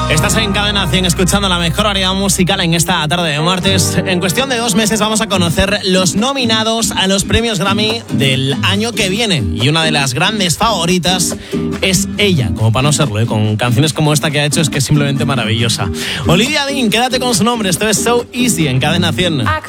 Estás en Cadena 100 escuchando la mejor variedad musical en esta tarde de martes. En cuestión de 2 meses vamos a conocer los nominados a los premios Grammy del año que viene. Y una de las grandes favoritas es ella, como para no serlo, ¿eh? Con canciones como esta que ha hecho es que es simplemente maravillosa. Olivia Dean, quédate con su nombre. Esto es So Easy en Cadena 100.